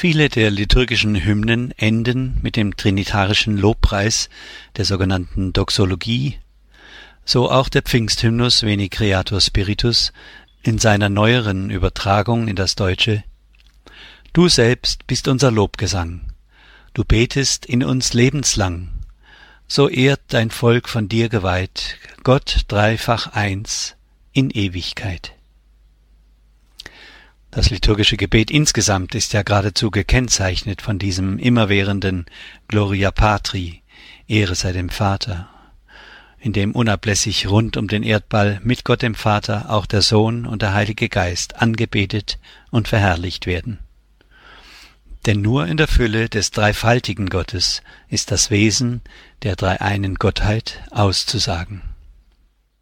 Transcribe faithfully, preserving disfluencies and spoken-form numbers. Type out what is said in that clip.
Viele der liturgischen Hymnen enden mit dem trinitarischen Lobpreis, der sogenannten Doxologie, so auch der Pfingsthymnus Veni Creator Spiritus in seiner neueren Übertragung in das Deutsche: Du selbst bist unser Lobgesang, du betest in uns lebenslang, so ehrt dein Volk von dir geweiht, Gott dreifach eins in Ewigkeit. Das liturgische Gebet insgesamt ist ja geradezu gekennzeichnet von diesem immerwährenden Gloria Patri, Ehre sei dem Vater, in dem unablässig rund um den Erdball mit Gott dem Vater auch der Sohn und der Heilige Geist angebetet und verherrlicht werden. Denn nur in der Fülle des dreifaltigen Gottes ist das Wesen der dreieinen Gottheit auszusagen.